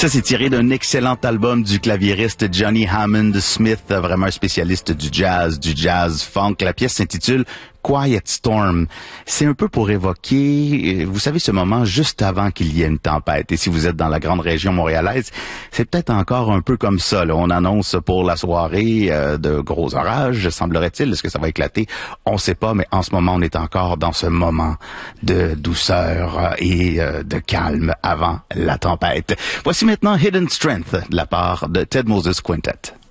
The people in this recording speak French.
Ça, c'est tiré d'un excellent album du claviériste Johnny Hammond Smith, vraiment un spécialiste du jazz funk. La pièce s'intitule Quiet Storm. C'est un peu pour évoquer, vous savez, ce moment juste avant qu'il y ait une tempête. Et si vous êtes dans la grande région montréalaise, c'est peut-être encore un peu comme ça, là. On annonce pour la soirée de gros orages, semblerait-il. Est-ce que ça va éclater? On sait pas, mais en ce moment, on est encore dans ce moment de douceur et de calme avant la tempête. Voici maintenant Hidden Strength de la part de Ted Moses Quintet.